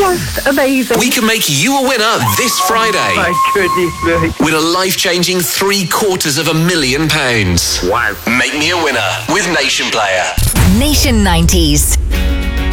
Just amazing. We can make you a winner this Friday. My goodness me. With a life-changing £750,000. Wow. Make me a winner with Nation Player. Nation 90s.